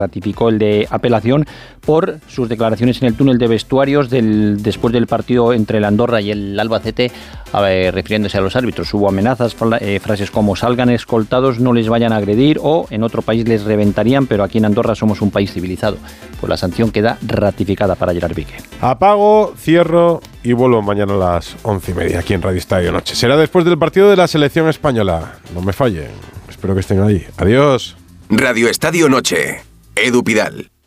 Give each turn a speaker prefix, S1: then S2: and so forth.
S1: ratificó el de apelación por sus declaraciones en el túnel de vestuarios después del partido entre el Andorra y el Albacete, refiriéndose a los árbitros. Hubo amenazas, frases como salgan escoltados, no les vayan a agredir, o en otro país les reventarían, pero aquí en Andorra somos un país civilizado. Pues la sanción queda ratificada para Gerard Piqué.
S2: Apago, cierro y vuelvo mañana a las 11:30 aquí en Radio Estadio Noche. Será después del partido de la selección española. No me fallen. Espero que estén ahí. Adiós.
S3: Radio Estadio Noche. Edu Pidal.